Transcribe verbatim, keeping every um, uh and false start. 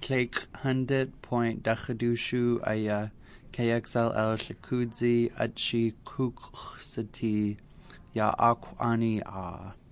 Cake hundred point Dachadushu Aya K X L L Shakudzi Achi Kuksati Ya Akwani Ah.